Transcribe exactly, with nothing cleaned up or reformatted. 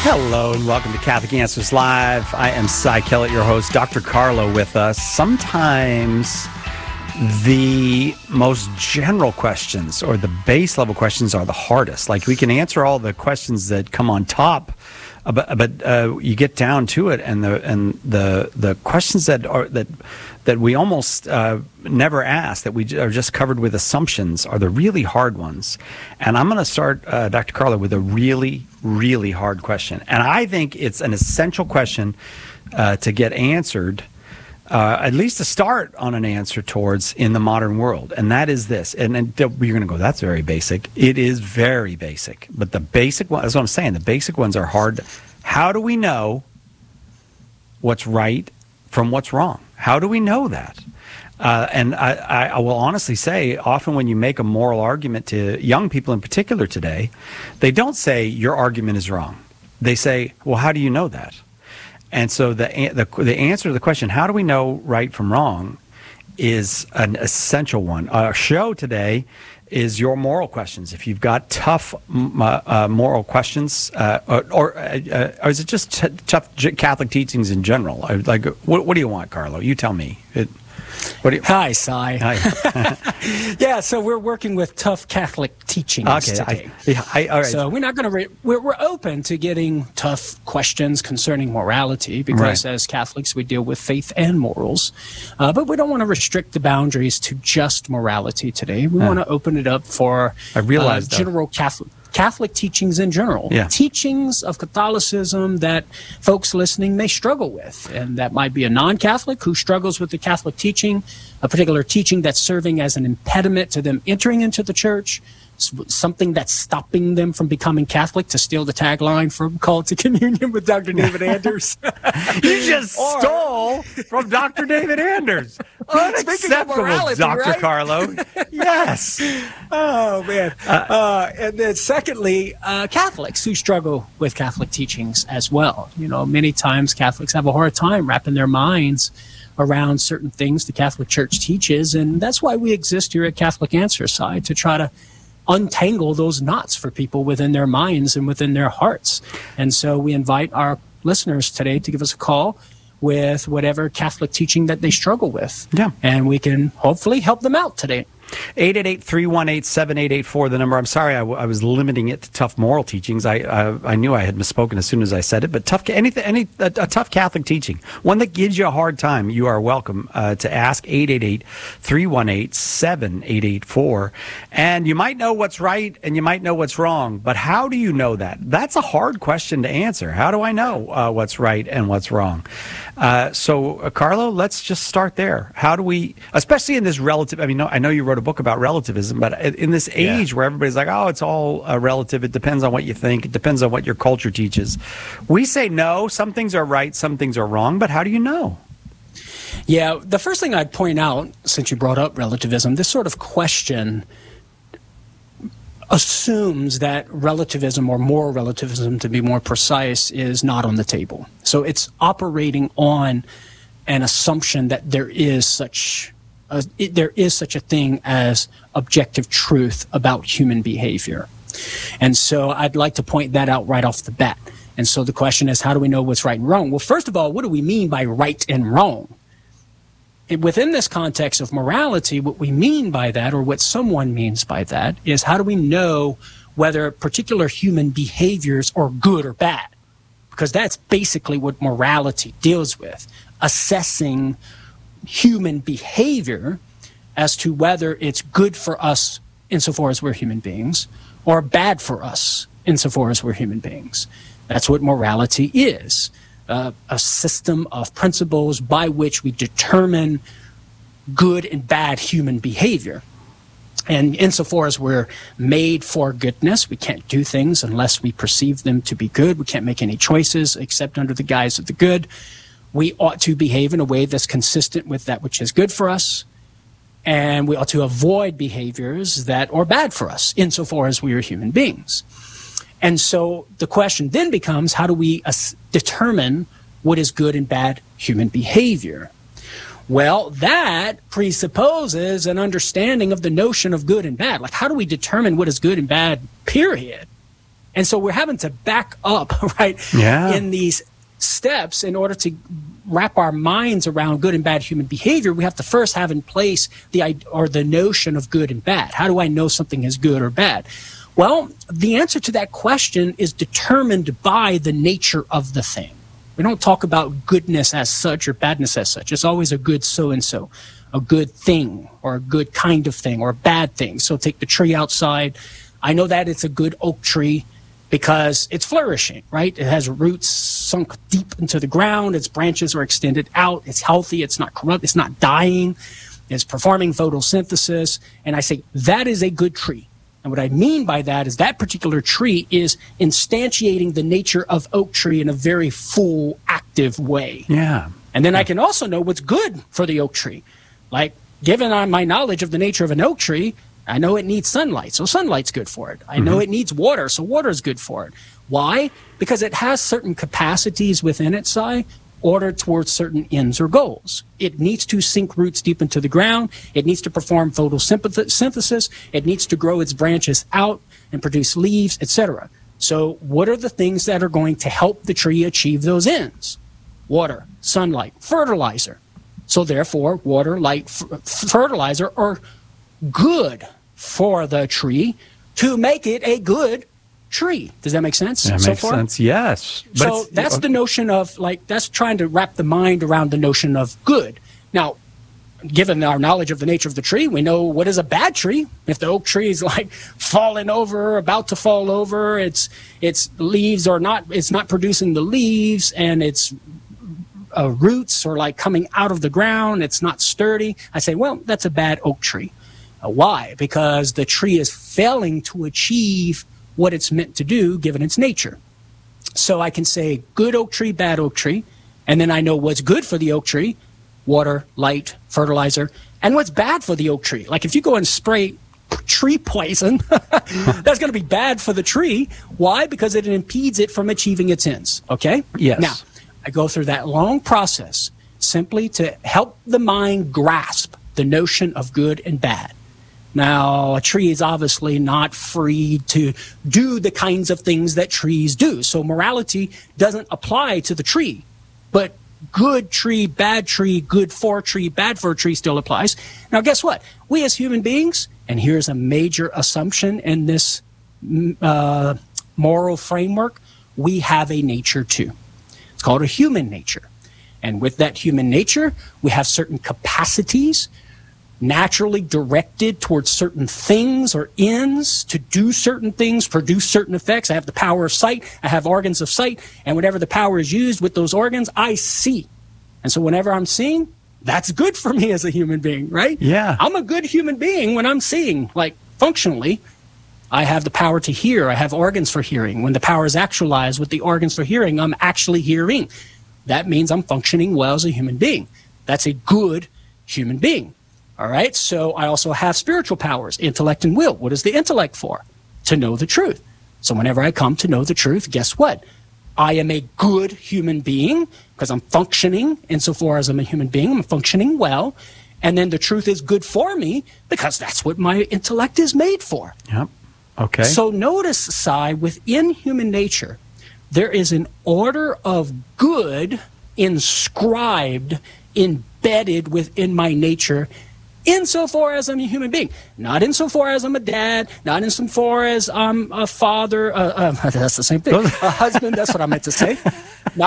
Hello and welcome to Catholic Answers Live. I am Cy Kellett, your host. Doctor Carlo with us. Sometimes the most general questions or the base level questions are the hardest. Like we can answer all the questions that come on top, but, but uh, you get down to it, and the and the the questions that are that that we almost uh, never ask, that we are just covered with assumptions, are the really hard ones. And I'm going to start, uh, Doctor Carlo, with a really, really hard question. And I think it's an essential question uh, to get answered, uh, at least to start on an answer towards in the modern world. And that is this. And, and you're going to go, that's very basic. It is very basic. But the basic one, that's what I'm saying, the basic ones are hard. How do we know what's right from what's wrong? How do we know that? Uh, and I, I, I will honestly say, often when you make a moral argument to young people in particular today, they don't say your argument is wrong. They say, well, how do you know that? And so the, the, the answer to the question, how do we know right from wrong, is an essential one. Our show today is your moral questions. If you've got tough uh, uh, moral questions, uh, or, or, uh, or is it just t- tough Catholic teachings in general? Like, what, what do you want, Carlo? You tell me. It, what do you, Hi, Cy. Hi. Yeah, so we're working with tough Catholic teachings okay, today. I, I, all right. So we're not going to. Re- we're we're open to getting tough questions concerning morality because, Right. as Catholics, we deal with faith and morals, uh, but we don't want to restrict the boundaries to just morality today. We Yeah. want to open it up for I realize uh, that. general Catholic. Catholic teachings in general, Yeah. teachings of Catholicism that folks listening may struggle with. And that might be a non-Catholic who struggles with the Catholic teaching, a particular teaching that's serving as an impediment to them entering into the church, something that's stopping them from becoming Catholic, to steal the tagline from Call to Communion with Doctor David Anders. You just Or- stole from Doctor David Anders. Unacceptable, morality, Doctor right? Carlo. Yes. Oh, man. Uh, and then secondly, uh, Catholics who struggle with Catholic teachings as well. You know, many times Catholics have a hard time wrapping their minds around certain things the Catholic Church teaches, and that's why we exist here at Catholic Answer Side, to try to untangle those knots for people within their minds and within their hearts. And so we invite our listeners today to give us a call with whatever Catholic teaching that they struggle with. Yeah. And we can hopefully help them out today. eight eight eight, three one eight, seven eight eight four, the number. I'm sorry, I, w- I was limiting it to tough moral teachings. I uh, I knew I had misspoken as soon as I said it, but tough, anything, any a, a tough Catholic teaching, one that gives you a hard time, you are welcome uh, to ask eight eight eight, three one eight, seven eight eight four. And you might know what's right and you might know what's wrong, but how do you know that? That's a hard question to answer. How do I know uh, what's right and what's wrong? Uh, so, uh, Carlo, let's just start there. How do we, especially in this relative, I mean, no, I know you wrote a book about relativism, but in this age Yeah. where everybody's like, oh, it's all uh, relative, it depends on what you think, it depends on what your culture teaches. We say no, some things are right, some things are wrong, but how do you know? Yeah, the first thing I'd point out, since you brought up relativism, this sort of question assumes that relativism, or moral relativism to be more precise, is not on the table. So it's operating on an assumption that there is such a, it, there is such a thing as objective truth about human behavior. And so I'd like to point that out right off the bat. And so the question is, how do we know what's right and wrong? Well, first of all, what do we mean by right and wrong? Within this context of morality, what we mean by that, or what someone means by that, is how do we know whether particular human behaviors are good or bad? Because that's basically what morality deals with, assessing human behavior as to whether it's good for us insofar as we're human beings, or bad for us insofar as we're human beings. That's what morality is. Uh, a system of principles by which we determine good and bad human behavior. And insofar as we're made for goodness, we can't do things unless we perceive them to be good. We can't make any choices except under the guise of the good. We ought to behave in a way that's consistent with that which is good for us. And we ought to avoid behaviors that are bad for us insofar as we are human beings. And so the question then becomes, how do we uh, determine what is good and bad human behavior? Well, that presupposes an understanding of the notion of good and bad. Like, how do we determine what is good and bad, period? And so we're having to back up, right, yeah. in these steps in order to wrap our minds around good and bad human behavior. We have to first have in place the or the notion of good and bad. How do I know something is good or bad? Well, the answer to that question is determined by the nature of the thing. We don't talk about goodness as such or badness as such. It's always a good so-and-so, a good thing, or a good kind of thing, or a bad thing. So take the tree outside. I know that it's a good oak tree because it's flourishing, right? It has roots sunk deep into the ground. Its branches are extended out. It's healthy. It's not corrupt. It's not dying. It's performing photosynthesis. And I say that is a good tree. And what I mean by that is that particular tree is instantiating the nature of oak tree in a very full, active way. Yeah. And then I can also know what's good for the oak tree. Like, given my knowledge of the nature of an oak tree, I know it needs sunlight, so sunlight's good for it. I know mm-hmm. it needs water, so water's good for it. Why? Because it has certain capacities within its side ordered towards certain ends or goals. It needs to sink roots deep into the ground. It needs to perform photosynthesis. It needs to grow its branches out and produce leaves, et cetera. So what are the things that are going to help the tree achieve those ends? Water, sunlight, fertilizer. So therefore, water, light, f- fertilizer are good for the tree to make it a good tree. Does that make sense? That so makes far? sense, yes. But so that's the notion of, like, that's trying to wrap the mind around the notion of good. Now, given our knowledge of the nature of the tree, we know what is a bad tree. If the oak tree is like falling over, about to fall over, its its leaves are not, it's not producing the leaves, and its uh, roots are like coming out of the ground, it's not sturdy. I say, well, that's a bad oak tree. Uh, why? Because the tree is failing to achieve what it's meant to do given its nature. So I can say good oak tree, bad oak tree, and then I know what's good for the oak tree: water, light, fertilizer, and what's bad for the oak tree. Like if you go and spray tree poison, that's going to be bad for the tree. Why? Because it impedes it from achieving its ends. Okay? Yes. Now, I go through that long process simply to help the mind grasp the notion of good and bad. Now, a tree is obviously not free to do the kinds of things that trees do. So morality doesn't apply to the tree. But good tree, bad tree, good for tree, bad for tree still applies. Now, guess what? We as human beings, and here's a major assumption in this uh, moral framework, we have a nature too. It's called a human nature. And with that human nature, we have certain capacities naturally directed towards certain things or ends to do certain things, produce certain effects. I have the power of sight. I have organs of sight. And whenever the power is used with those organs, I see. And so whenever I'm seeing, that's good for me as a human being, right? Yeah. I'm a good human being when I'm seeing, like functionally. I have the power to hear. I have organs for hearing. When the power is actualized with the organs for hearing, I'm actually hearing. That means I'm functioning well as a human being. That's a good human being. All right, so I also have spiritual powers, intellect and will. What is the intellect for? To know the truth. So whenever I come to know the truth, guess what? I am a good human being because I'm functioning insofar as I'm a human being. I'm functioning well. And then the truth is good for me because that's what my intellect is made for. Yep. Okay. So notice, Sai, within human nature, there is an order of good inscribed, embedded within my nature, insofar as I'm a human being. Not insofar as I'm a dad, not insofar as I'm a father, uh, uh, that's the same thing, a husband, that's what I meant to say. Not